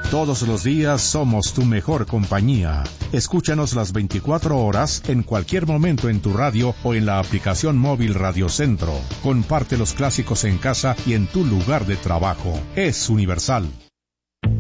Todos los días somos tu mejor compañía. Escúchanos las 24 horas, en cualquier momento en tu radio o en la aplicación móvil Radio Centro. Comparte los clásicos en casa y en tu lugar de trabajo. Es Universal.